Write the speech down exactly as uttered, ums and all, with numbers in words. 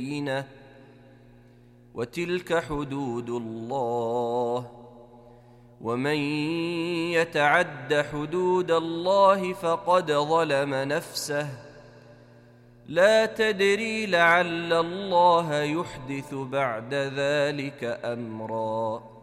وتلك حدود الله ومن يتعد حدود الله فقد ظلم نفسه لا تدري لعل الله يحدث بعد ذلك أمرا